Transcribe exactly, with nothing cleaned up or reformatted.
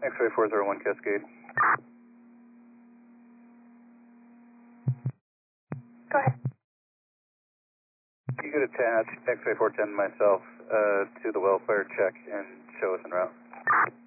X-ray four zero one Cascade. Go ahead. You could attach X-ray four ten myself uh, to the welfare check and show us en route.